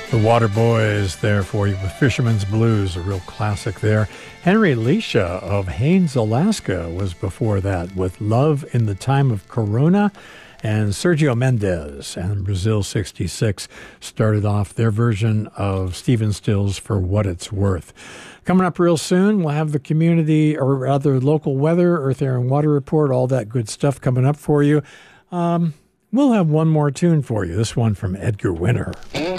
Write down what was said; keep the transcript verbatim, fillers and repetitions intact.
The Waterboys there for you with Fisherman's Blues, a real classic there. Henry Leisha of Haines, Alaska was before that with Love in the Time of Corona. And Sergio Mendes and Brazil sixty-six started off their version of Stephen Stills For What It's Worth. Coming up real soon, we'll have the community, or rather local weather, Earth, Air, and Water report, all that good stuff coming up for you. Um, we'll have one more tune for you, this one from Edgar Winter.